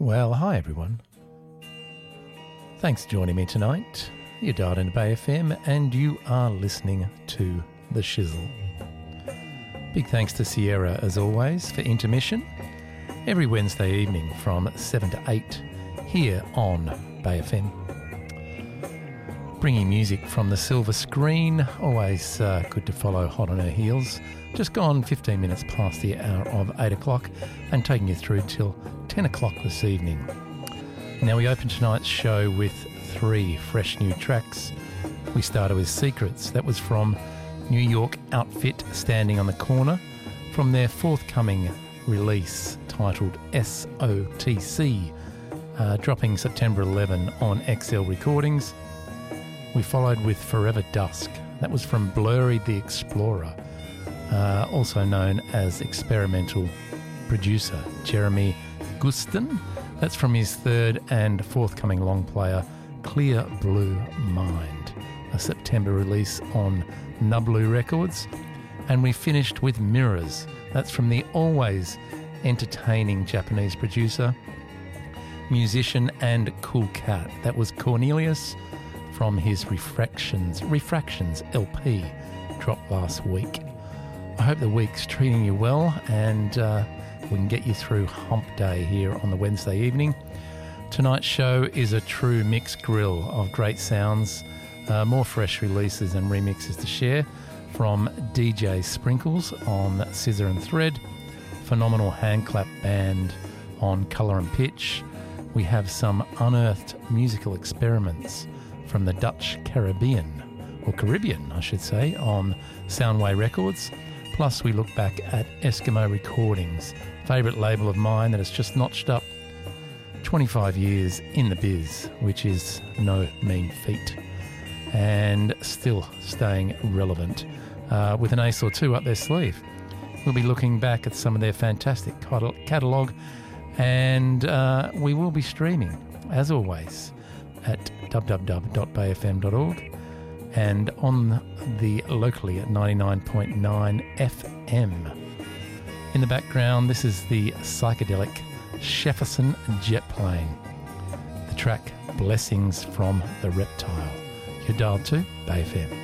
Well, hi everyone. Thanks for joining me tonight. You're dialed into Bay FM and you are listening to The Shizzle. Big thanks to Sierra, as always, for intermission. Every Wednesday evening from 7 to 8 here on Bay FM. Bringing music from the silver screen, always good to follow hot on her heels. Just gone 15 minutes past the hour of 8 o'clock and taking you through till 10 o'clock this evening. Now we open tonight's show with 3 fresh new tracks. We started with Secrets, that was from New York outfit Standing on the Corner, from their forthcoming release titled SOTC, dropping September 11 on XL Recordings. We followed with Forever Dusk, that was from Blurry the Explorer, also known as experimental producer Jeremy Gustin. That's from his third and forthcoming long player, Clear Blue Mind, a September release on Nublu Records. And we finished with Mirrors, that's from the always entertaining Japanese producer, musician and cool cat. That was Cornelius from his Refractions LP, dropped last week. I hope the week's treating you well and we can get you through hump day here on the Wednesday evening. Tonight's show is a true mixed grill of great sounds, more fresh releases and remixes to share from DJ Sprinkles on Scissor and Thread, phenomenal handclap band on Colour and Pitch. We have some unearthed musical experiments from the Dutch Caribbean, I should say, on Soundway Records. Plus we look back at Eskimo Recordings, favourite label of mine that has just notched up 25 years in the biz, which is no mean feat, and still staying relevant with an ace or two up their sleeve. We'll be looking back at some of their fantastic catalogue, and we will be streaming, as always, at www.bayfm.org and on the locally at 99.9 FM. In the background, this is the psychedelic Jefferson jet plane. The track Blessings from the Reptile. You're dialed to Bay FM.